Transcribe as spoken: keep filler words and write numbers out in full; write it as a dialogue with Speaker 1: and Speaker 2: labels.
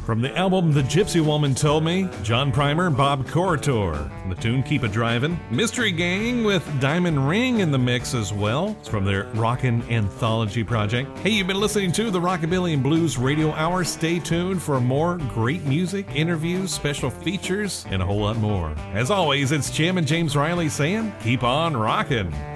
Speaker 1: From the album The Gypsy Woman Told Me, John Primer, Bob Corritore. The tune Keep It Drivin'. Mystery Gang with Diamond Ring in the mix as well. It's from their Rockin' Anthology project. Hey, you've been listening to the Rockabilly and Blues Radio Hour. Stay tuned for more great music, interviews, special features, and a whole lot more. As always, it's Jim and James Riley saying, keep on rockin'.